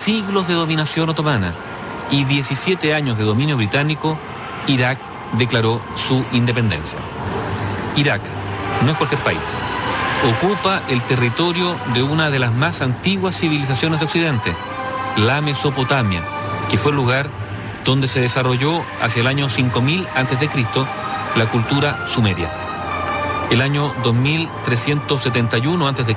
siglos de dominación otomana y 17 años de dominio británico, Irak declaró su independencia. Irak no es cualquier país. Ocupa el territorio de una de las más antiguas civilizaciones de Occidente, la Mesopotamia, que fue el lugar donde se desarrolló hacia el año 5000 a.C. la cultura sumeria. El año 2371 a.C.